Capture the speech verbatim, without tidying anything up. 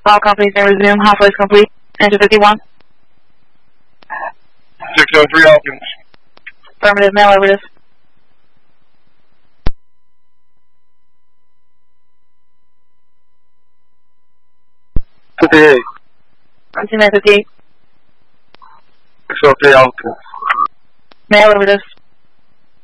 All companies may resume. Halfway is complete. Enter fifty-one. six oh three Elkins. Affirmative, mail over this. fifty-eight. Continue fifty-eight. six oh three Elkins. Mail over this.